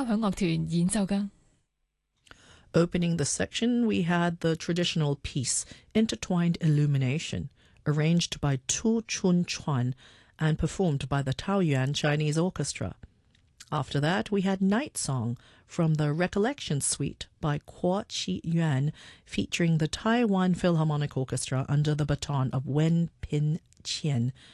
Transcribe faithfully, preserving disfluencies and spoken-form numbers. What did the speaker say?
交響樂團演奏㗎。 Opening the section, we had the traditional piece, Intertwined Illumination, arranged by Tu Chun Chuan and performed by the Taoyuan Chinese Orchestra. After that, we had Night Song from the Recollection Suite by Kuo Qi Yuan, featuring the Taiwan Philharmonic Orchestra under the baton of Wen Pin Qian